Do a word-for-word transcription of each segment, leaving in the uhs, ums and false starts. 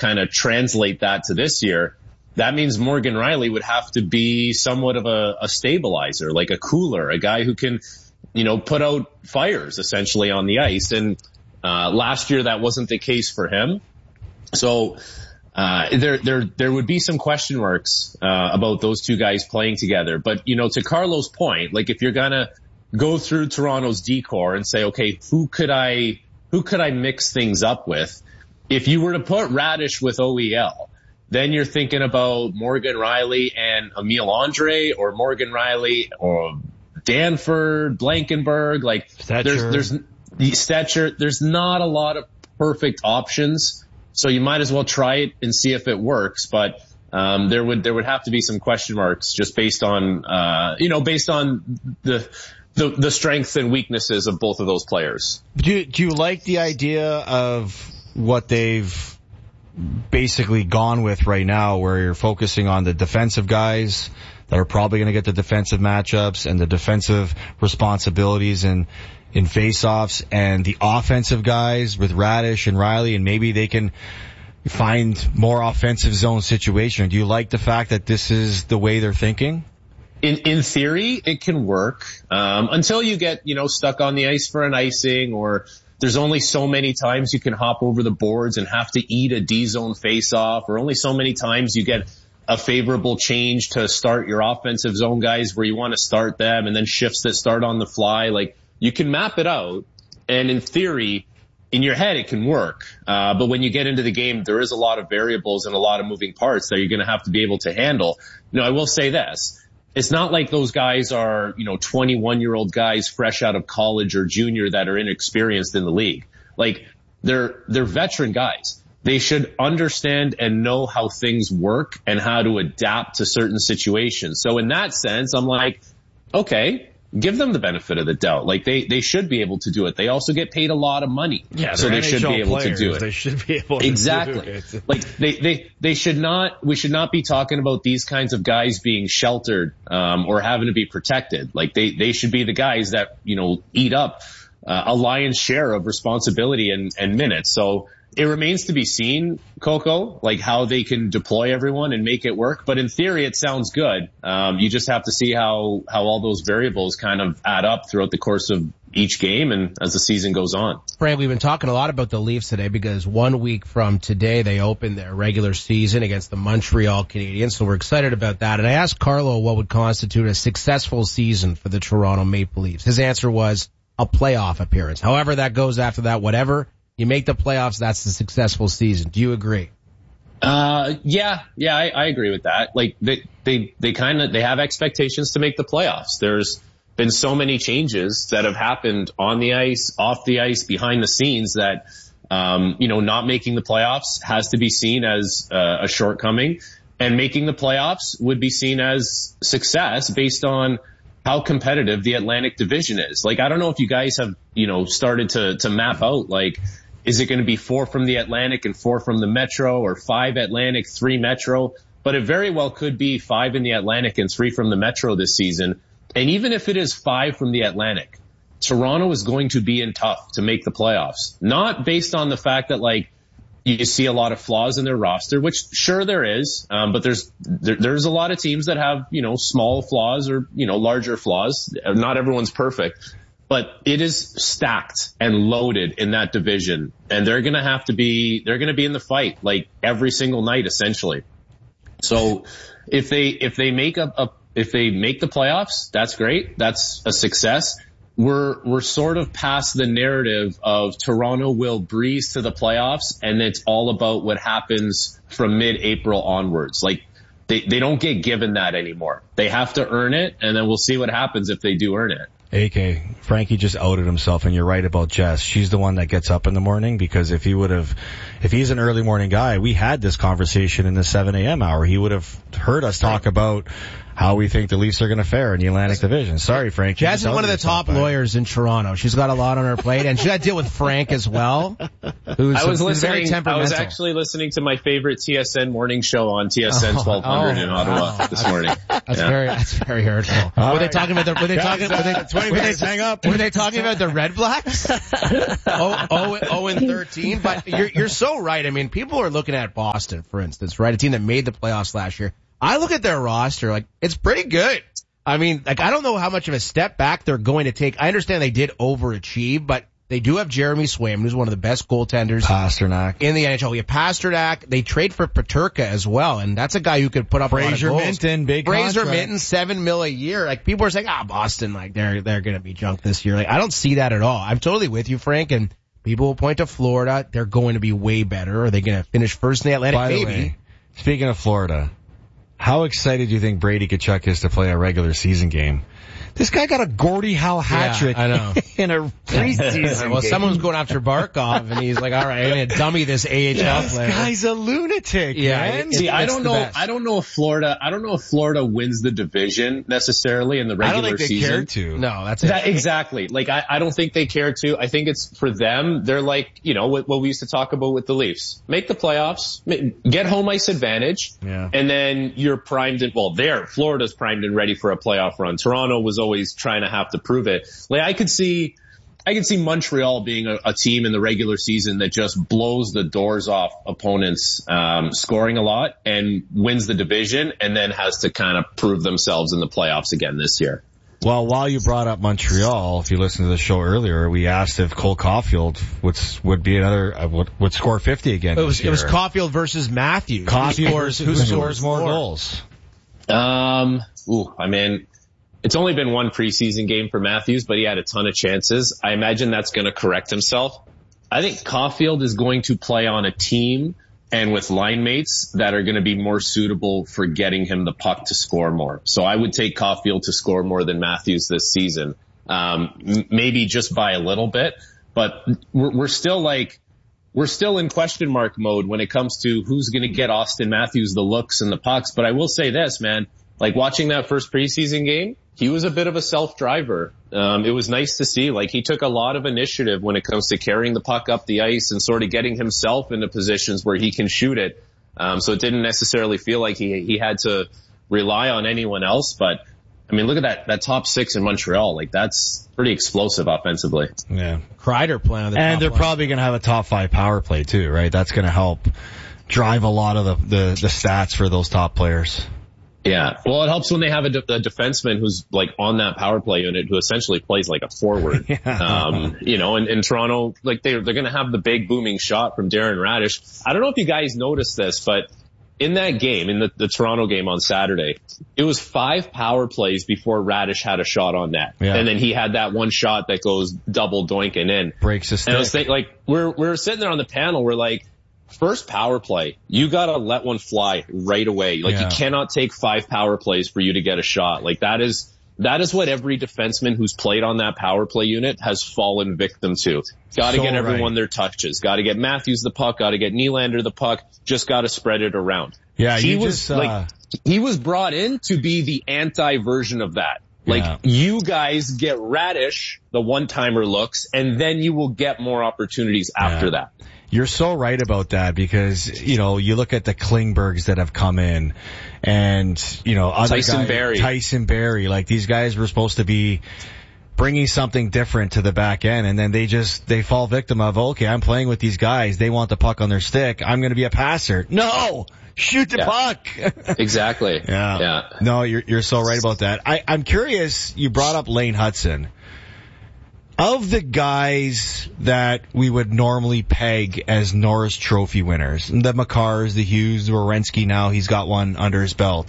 kind of translate that to this year, that means Morgan Rielly would have to be somewhat of a, a stabilizer, like a cooler, a guy who can, you know, put out fires essentially on the ice. And uh, last year that wasn't the case for him. So uh, there, there, there would be some question marks uh, about those two guys playing together. But, you know, to Carlo's point, like if you're gonna go through Toronto's decor and say, okay, who could I, who could I mix things up with? If you were to put Radish with O E L, then you're thinking about Morgan Rielly and Emile Andre, or Morgan Rielly or Danford, Blankenberg. Like Stetcher. there's, there's Stetcher. There's not a lot of perfect options. So you might as well try it and see if it works. But, um, there would, there would have to be some question marks just based on, uh, you know, based on the, the, the strengths and weaknesses of both of those players. Do you, do you like the idea of what they've basically gone with right now, where you're focusing on the defensive guys that are probably going to get the defensive matchups and the defensive responsibilities in, in face-offs, and the offensive guys with Radish and Rielly, and maybe they can find more offensive zone situation? Do you like the fact that this is the way they're thinking? In, in theory, it can work, um, until you get, you know, stuck on the ice for an icing, or there's only so many times you can hop over the boards and have to eat a D-zone face-off, or only so many times you get a favorable change to start your offensive zone guys where you want to start them, and then shifts that start on the fly. Like, you can map it out, and in theory, in your head, it can work. Uh, but when you get into the game, there is a lot of variables and a lot of moving parts that you're going to have to be able to handle. You know, I will say this. It's not like those guys are, you know, twenty-one-year-old guys fresh out of college or junior that are inexperienced in the league. Like, they're, they're veteran guys. They should understand and know how things work and how to adapt to certain situations. So in that sense, I'm like, okay, give them the benefit of the doubt. Like, they, they should be able to do it. They also get paid a lot of money. Yeah, so they should be able players. to do it. They should be able to exactly. do it. Like, they, they, they should not, we should not be talking about these kinds of guys being sheltered, um, or having to be protected. Like, they, they should be the guys that, you know, eat up, uh, a lion's share of responsibility and, and minutes. So it remains to be seen, Coco, like how they can deploy everyone and make it work. But in theory, it sounds good. Um, you just have to see how, how all those variables kind of add up throughout the course of each game and as the season goes on. Frank, we've been talking a lot about the Leafs today because one week from today, they open their regular season against the Montreal Canadiens. So we're excited about that. And I asked Carlo what would constitute a successful season for the Toronto Maple Leafs. His answer was a playoff appearance. However that goes after that, whatever. You make the playoffs, that's the successful season. Do you agree? Uh, yeah, yeah, I, I agree with that. Like, they, they, they kind of, they have expectations to make the playoffs. There's been so many changes that have happened on the ice, off the ice, behind the scenes that, um, you know, not making the playoffs has to be seen as uh, a shortcoming, and making the playoffs would be seen as success based on how competitive the Atlantic Division is. Like, I don't know if you guys have, you know, started to, to map out, like, is it going to be four from the Atlantic and four from the Metro, or five Atlantic, three Metro? But it very well could be five in the Atlantic and three from the Metro this season. And even if it is five from the Atlantic, Toronto is going to be in tough to make the playoffs. Not based on the fact that, like, you see a lot of flaws in their roster, which sure there is, um, but there's there, there's a lot of teams that have, you know, small flaws or, you know, larger flaws. Not everyone's perfect. But it is stacked and loaded in that division, and they're going to have to be, they're going to be in the fight like every single night, essentially. So if they, if they make a, a, if they make the playoffs, that's great. That's a success. We're, we're sort of past the narrative of Toronto will breeze to the playoffs, and it's all about what happens from mid-April onwards. Like, they, they don't get given that anymore. They have to earn it, and then we'll see what happens if they do earn it. A K, Frankie just outed himself, and you're right about Jess. She's the one that gets up in the morning, because if he would have, if he's an early morning guy, we had this conversation in the seven a.m. hour. He would have heard us talk about how we think the Leafs are going to fare in the Atlantic Division. Sorry, Frank. Jess is one of the top lawyers in Toronto. She's got a lot on her plate, and she got to deal with Frank as well, who's, I was who's very listening, temperamental. I was actually listening to my favorite T S N morning show on T S N twelve hundred oh, in Ottawa wow. this morning. That's yeah. very, that's very hurtful. All were right. they talking about the, were they talking, were they, twenty were minutes, they, hang up. Were they talking about the Red Blacks? oh, oh, oh and thirteen, but you're, you're so right. I mean, people are looking at Boston, for instance, right? A team that made the playoffs last year. I look at their roster, like, it's pretty good. I mean, like, I don't know how much of a step back they're going to take. I understand they did overachieve, but they do have Jeremy Swayman, who's one of the best goaltenders Pasternak in the N H L. We have Pasternak. They trade for Peterka as well, and that's a guy who could put up Fraser a lot of goals. Minton, big Fraser contract. Minton, seven mil a year. Like, people are saying, ah, Boston, like, they're, they're gonna be junk this year. Like, I don't see that at all. I'm totally with you, Frank, and people will point to Florida. They're going to be way better. Are they gonna finish first in the Atlantic? By the Maybe. way, speaking of Florida, how excited do you think Brady Tkachuk is to play a regular season game? This guy got a Gordie Howe hat trick yeah, I know. in a preseason Well, game. someone's going after Barkov, and he's like, all right, I'm going to dummy this A H L this player. This guy's a lunatic, yeah, man. See, I don't know. Best. I don't know if Florida. I don't know if Florida wins the division necessarily in the regular season. I don't think they season. care to. No, that's it. That, exactly. Like, I, I don't think they care to. I think it's for them. They're like, you know, what, what we used to talk about with the Leafs. Make the playoffs, get home ice advantage, yeah. and then you're primed and, well, there, Florida's primed and ready for a playoff run. Toronto was always trying to have to prove it. Like, I could see, I could see Montreal being a, a team in the regular season that just blows the doors off opponents, um, scoring a lot and wins the division and then has to kind of prove themselves in the playoffs again this year. Well, while you brought up Montreal, if you listened to the show earlier, we asked if Cole Caulfield would would be another uh, would, would score fifty again. It was this year. it was Caulfield versus Matthews. Caulfield who scores, who, who scores, scores more more goals? Um, ooh, I mean, it's only been one preseason game for Matthews, but he had a ton of chances. I imagine that's going to correct himself. I think Caulfield is going to play on a team and with line mates that are going to be more suitable for getting him the puck to score more. So I would take Caulfield to score more than Matthews this season. Um, m- maybe just by a little bit, but we're, we're still like, we're still in question mark mode when it comes to who's going to get Austin Matthews the looks and the pucks. But I will say this, man, like watching that first preseason game, he was a bit of a self-driver. Um, it was nice to see. Like, he took a lot of initiative when it comes to carrying the puck up the ice and sort of getting himself into positions where he can shoot it. Um, so it didn't necessarily feel like he he had to rely on anyone else. But I mean, look at that that top six in Montreal. Like, that's pretty explosive offensively. Yeah, Kreider playing on the and top they're line. probably going to have a top five power play too, right? That's going to help drive a lot of the, the the stats for those top players. Yeah. Well, it helps when they have a, de- a defenseman who's like on that power play unit who essentially plays like a forward. yeah. Um, you know, and in Toronto, like they're, they're going to have the big booming shot from Darren Radish. I don't know if you guys noticed this, but in that game, in the, the Toronto game on Saturday, it was five power plays before Radish had a shot on net. Yeah. And then he had that one shot that goes double doinking in. Breaks the stick. And I was thinking, like, we're, we're sitting there on the panel, we're like, first power play, you gotta let one fly right away. Like, yeah. you cannot take five power plays for you to get a shot. Like, that is, that is what every defenseman who's played on that power play unit has fallen victim to. Gotta so get everyone right. their touches. Gotta get Matthews the puck. Gotta get Nylander the puck. Just gotta spread it around. Yeah, he you was just, uh... like, he was brought in to be the anti-version of that. Like, yeah. you guys get Radish, the one-timer looks, and then you will get more opportunities after yeah. that. You're so right about that because, you know, you look at the Klingbergs that have come in and, you know, other Tyson guys, Barrie. Tyson Barrie, like these guys were supposed to be bringing something different to the back end and then they just, they fall victim of, okay, I'm playing with these guys. They want the puck on their stick. I'm going to be a passer. No! Shoot the yeah. puck! Exactly. Yeah. Yeah. No, you're, you're so right about that. I, I'm curious, you brought up Lane Hudson. Of the guys that we would normally peg as Norris Trophy winners, the Makars, the Hughes, the Werenski, now he's got one under his belt.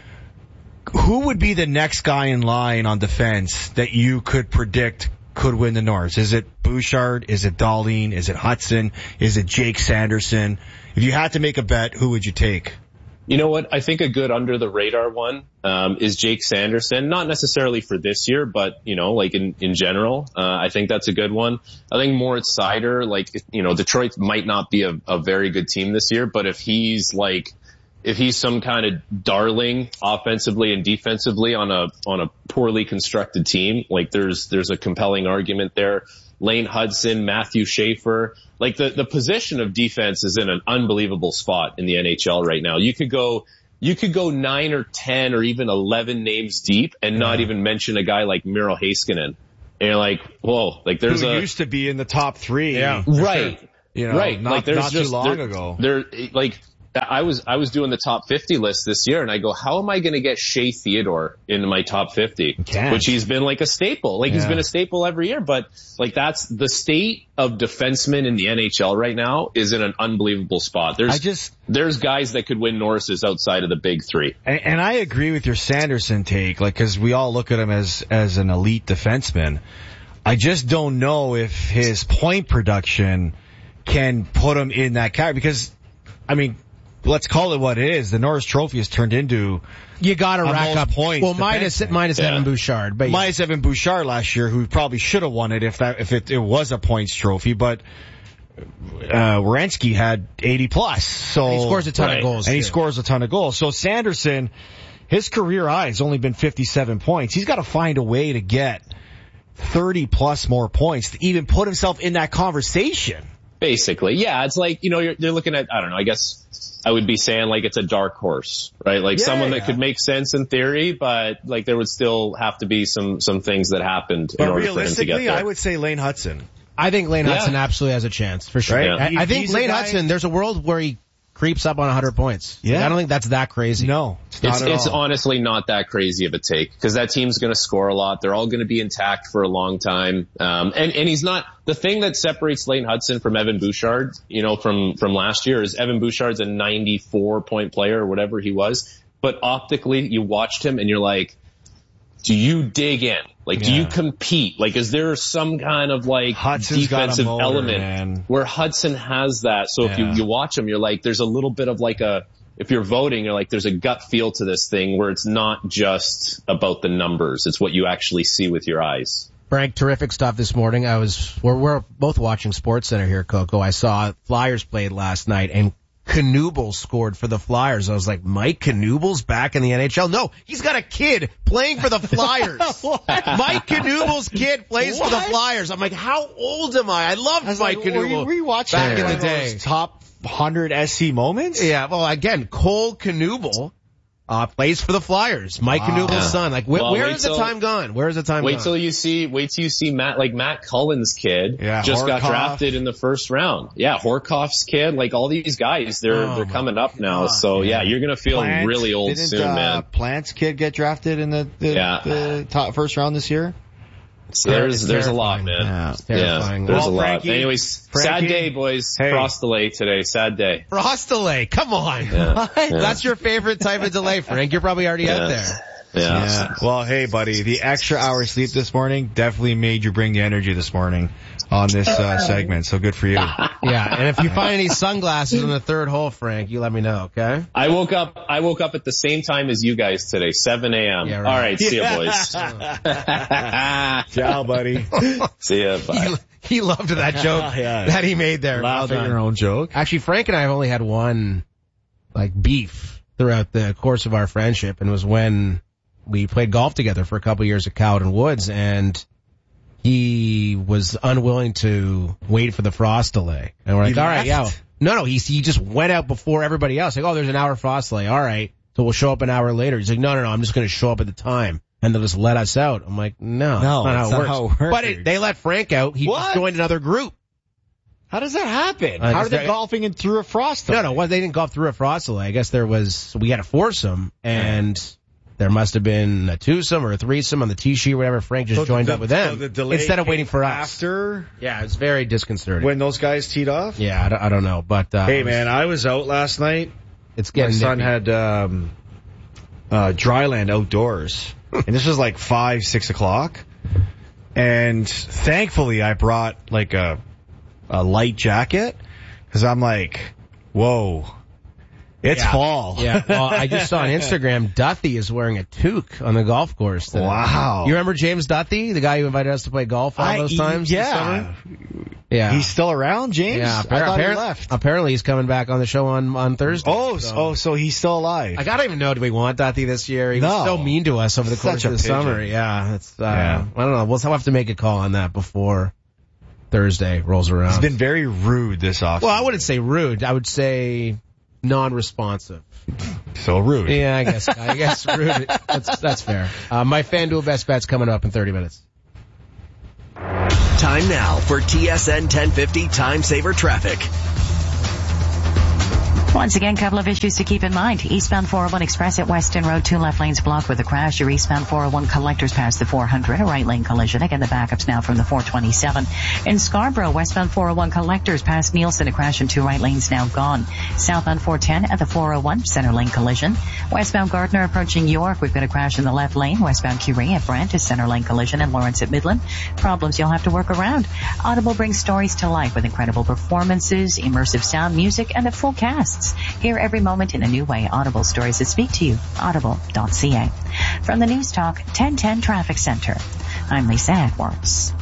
Who would be the next guy in line on defense that you could predict could win the Norris? Is it Bouchard? Is it Dahlin? Is it Hudson? Is it Jake Sanderson? If you had to make a bet, who would you take? You know what? I think a good under the radar one, um, is Jake Sanderson. Not necessarily for this year, but, you know, like in, in general, uh, I think that's a good one. I think Moritz Seider, like, you know, Detroit might not be a, a very good team this year, but if he's like, if he's some kind of darling offensively and defensively on a, on a poorly constructed team, like there's, there's a compelling argument there. Lane Hudson, Matthew Schaefer, like the, the position of defense is in an unbelievable spot in the N H L right now. You could go you could go nine or ten or even eleven names deep and not Yeah. even mention a guy like Miro Heiskanen. And you're like, whoa, like there's Who a used to be in the top three. Yeah. right, You know, right. not, like there's not just too long there, ago. There, like I was, I was doing the top fifty list this year, and I go, how am I going to get Shea Theodore into my top fifty? can't. Which he's been like a staple. Like he's Yeah. been a staple every year, but like that's the state of defensemen in the N H L right now is in an unbelievable spot. There's I just, there's guys that could win Norrises outside of the big three. and, and I agree with your Sanderson take, like, cause we all look at him as, as an elite defenseman. I just don't know if his point production can put him in that category because, I mean, let's call it what it is. The Norris Trophy has turned into You got to A rack most up points Well, minus defenseman. minus Yeah. Evan Bouchard, but minus Evan Bouchard last year, who probably should have won it if that if it, it was a points trophy. But uh Werenski had eighty plus, so he scores a ton Right. of goals, and he too. scores a ton of goals. So Sanderson, his career high has only been fifty-seven points. He's got to find a way to get thirty plus more points to even put himself in that conversation. Basically, yeah, it's like, you know, you're, you're looking at, I don't know, I guess I would be saying like it's a dark horse, right? Like Yeah, someone that yeah. could make sense in theory, but like there would still have to be some, some things that happened in But order for him to get realistically, there. I would say Lane Hudson. I think Lane Yeah. Hudson absolutely has a chance for sure. Right? I, I He- think he's a Lane guy- Hudson. There's a world where he creeps up on one hundred points. Like, Yeah. I don't think that's that crazy. No, it's not It's, at it's all. honestly not that crazy of a take because that team's going to score a lot. They're all going to be intact for a long time. Um, and, and he's not, the thing that separates Lane Hudson from Evan Bouchard, you know, from, from last year is Evan Bouchard's a ninety-four point player or whatever he was. But optically, you watched him and you're like, do you dig in? Like, do Yeah. you compete? Like, is there some kind of like Hudson's got a defensive motor, element man. where Hudson has that? So if you, Yeah. you watch him, you're like, there's a little bit of like a, if you're voting, you're like, there's a gut feel to this thing where it's not just about the numbers. It's what you actually see with your eyes. Frank, terrific stuff this morning. I was, we're, we're both watching SportsCenter here, Coco. I saw Flyers played last night and Knuble scored for the Flyers. I was like, Mike Knuble's back in the N H L? No, he's got a kid playing for the Flyers. Mike Knuble's kid plays for the What? Flyers. I'm like, how old am I? I love I was Mike like, were you Knuble. rewatching back in one the of day. those top one hundred S C moments? Yeah, well, again, Cole Knuble uh, plays for the Flyers. Mike Wow. Knuble's Yeah. son. Like, wh- Well, where wait is the till- time gone? Where is the time Wait gone? till you see, wait till you see Matt, like Matt Cullen's kid Yeah, just got Horkoff. drafted in the first round. Yeah, Horkoff's kid, like all these guys, they're, Oh they're my coming up now. God. So yeah, you're going to feel Plant, really old didn't, soon, uh, man. Plant's kid get drafted in the, the, Yeah. the top first round this year? So there's, It's there's a lot, terrifying. man. Yeah. It's terrifying. There's Well, a lot. Frankie- Anyways, Frankie- sad day, boys. Hey. Cross delay today. Sad day. Frost delay. Come on. Yeah. That's your favorite type of delay, Frank. You're probably already out Yeah. there. Yeah. Yeah. Well, hey, buddy, the extra hour sleep this morning definitely made you bring the energy this morning on this uh, segment. So good for you. Yeah, and if you find any sunglasses in the third hole, Frank, you let me know, okay? I woke up, I woke up at the same time as you guys today, seven a.m. Yeah, right. All right. See ya, boys. Ciao, buddy. See ya. Bye. He, he loved that joke Yeah. that he made there. Well Laugh at done. your own joke. Actually, Frank and I have only had one, like, beef throughout the course of our friendship, and it was when we played golf together for a couple years at Cowden Woods, and he was unwilling to wait for the frost delay. And we're like, He all right, yeah. left? No, no, he, he just went out before everybody else. Like, oh, there's an hour frost delay. All right. So we'll show up an hour later. He's like, no, no, no, I'm just going to show up at the time. And they'll just let us out. I'm like, no, No, that's not, how, that's it not how it works. But it, they let Frank out. He What? just joined another group. How does that happen? Uh, How just did they that- golfing in through a frost? No, delay? no, well, they didn't golf through a frost delay. I guess there was, we had a foursome, and there must have been a twosome or a threesome on the tee sheet, whatever. Frank just So joined the- up with them so the delay instead of came waiting for us. after Yeah, it's very disconcerting. when those guys teed off. yeah, I don't, I don't know, but uh, Hey, man, I was out last night. it's My getting son nippy. had um, uh, dryland outdoors, and this was like five, six o'clock. And thankfully, I brought like a a light jacket because I'm like, whoa, it's Yeah. fall. Yeah, well, I just saw on Instagram, Duthie is wearing a toque on the golf course today. Wow. You remember James Duthie, the guy who invited us to play golf all I- those times? this Yeah, summer? Yeah. he's still around, James. yeah, I appar- thought he appar- left. apparently he's coming back on the show on, on Thursday. Oh, so, oh, so he's still alive. Like, I don't even know, do we want Duthie this year? He was No. so mean to us over the Such course a of the pigeon. summer. Yeah, it's, uh, Yeah. I don't know. We'll have to make a call on that before Thursday rolls around. He's been very rude this offseason. well, I wouldn't say rude. I would say non-responsive. So rude. Yeah, I guess. I guess rude. That's, that's fair. Uh, my FanDuel best bet's coming up in thirty minutes. Time now for T S N ten fifty Time Saver Traffic. Once again, couple of issues to keep in mind. Eastbound four oh one Express at Weston Road, two left lanes blocked with a crash. Your eastbound four oh one collectors past the four hundred, a right lane collision. Again, the backups now from the four twenty-seven. In Scarborough, westbound four oh one collectors past Nielsen, a crash in two right lanes now gone. Southbound four ten at the four oh one, center lane collision. Westbound Gardner approaching York, we've got a crash in the left lane. Westbound Curie at Brent, a center lane collision, and Lawrence at Midland. Problems you'll have to work around. Audible brings stories to life with incredible performances, immersive sound, music, and a full casts. Hear every moment in a new way. Audible stories that speak to you. Audible dot c a. From the News Talk ten ten Traffic Center, I'm Lisa Edwards.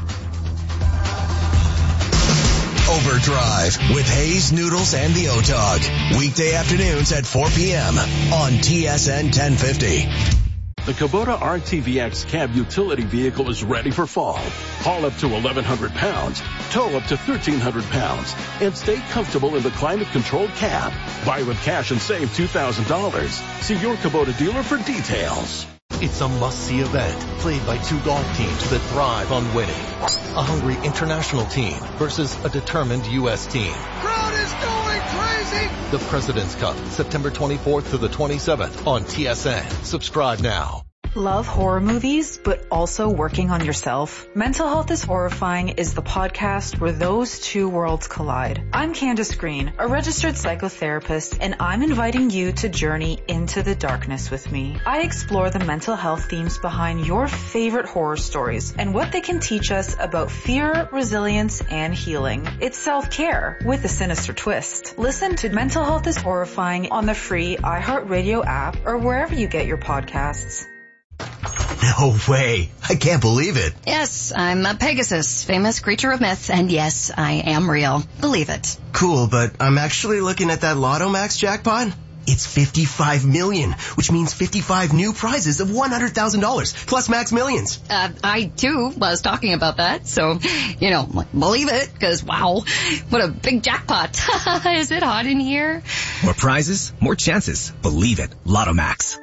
Overdrive with Hayes, Noodles, and the O-Dog. Weekday afternoons at four p.m. on T S N ten fifty. The Kubota R T V X cab utility vehicle is ready for fall. Haul up to eleven hundred pounds, tow up to thirteen hundred pounds, and stay comfortable in the climate-controlled cab. Buy with cash and save two thousand dollars. See your Kubota dealer for details. It's a must-see event played by two golf teams that thrive on winning. A hungry international team versus a determined U S team. Crowd is going crazy! The President's Cup, September twenty-fourth to the twenty-seventh on T S N. Subscribe now. Love horror movies, but also working on yourself? Mental Health is Horrifying is the podcast where those two worlds collide. I'm Candace Green, a registered psychotherapist, and I'm inviting you to journey into the darkness with me. I explore the mental health themes behind your favorite horror stories and what they can teach us about fear, resilience, and healing. It's self-care with a sinister twist. Listen to Mental Health is Horrifying on the free iHeartRadio app or wherever you get your podcasts. No way. I can't believe it. Yes, I'm a Pegasus, famous creature of myth, and yes, I am real. Believe it. Cool, but I'm actually looking at that Lotto Max jackpot. It's fifty-five million, which means fifty-five new prizes of one hundred thousand dollars, plus Max Millions. Uh, I, too, was talking about that, so, you know, believe it, because, wow, what a big jackpot. Is it hot in here? More prizes, more chances. Believe it. Lotto Max.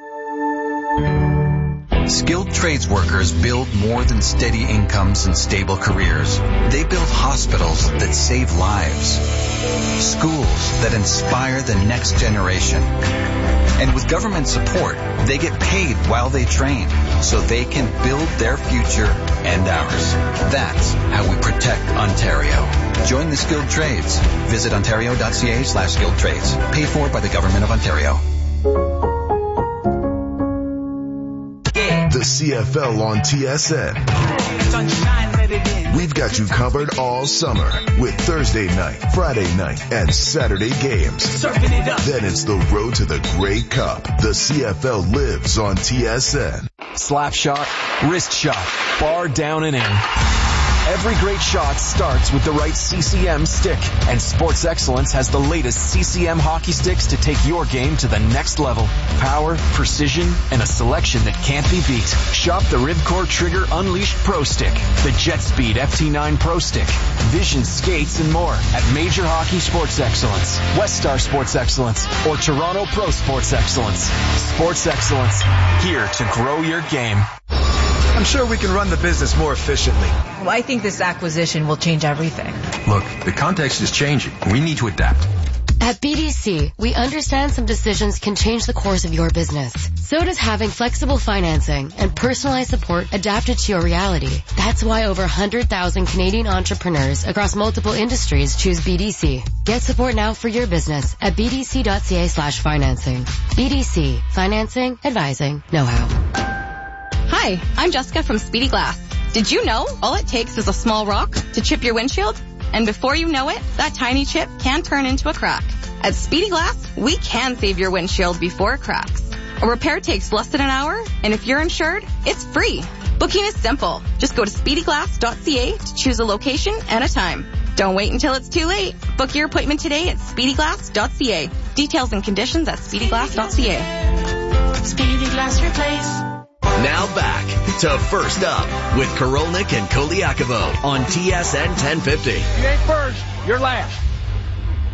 Skilled trades workers build more than steady incomes and stable careers. They build hospitals that save lives, schools that inspire the next generation. And with government support, they get paid while they train so they can build their future and ours. That's how we protect Ontario. Join the skilled trades. Visit ontario.ca slash skilled trades. Paid for by the Government of Ontario. The C F L on T S N. We've got you covered all summer with Thursday night, Friday night, and Saturday games. Then it's the road to the Grey Cup. The C F L lives on T S N. Slap shot, wrist shot, bar down and in. Every great shot starts with the right C C M stick, and Sports Excellence has the latest C C M hockey sticks to take your game to the next level. Power, precision, and a selection that can't be beat. Shop the Ribcore Trigger Unleashed Pro Stick, the Jet Speed F T nine Pro Stick, Vision Skates, and more at Major Hockey Sports Excellence, West Star Sports Excellence, or Toronto Pro Sports Excellence. Sports Excellence, here to grow your game. I'm sure we can run the business more efficiently. Well, I think this acquisition will change everything. Look, the context is changing. We need to adapt. At B D C, we understand some decisions can change the course of your business. So does having flexible financing and personalized support adapted to your reality. That's why over one hundred thousand Canadian entrepreneurs across multiple industries choose B D C. Get support now for your business at bdc.ca slash financing. B D C. Financing, advising, know-how. Hi, I'm Jessica from Speedy Glass. Did you know all it takes is a small rock to chip your windshield? And before you know it, that tiny chip can turn into a crack. At Speedy Glass, we can save your windshield before it cracks. A repair takes less than an hour, and if you're insured, it's free. Booking is simple. Just go to speedy glass dot c a to choose a location and a time. Don't wait until it's too late. Book your appointment today at speedy glass dot c a. Details and conditions at speedy glass dot c a. Speedy Glass Replace. Now back to First Up with Korolnik and Koliakovo on T S N ten fifty. You ain't first, you're last.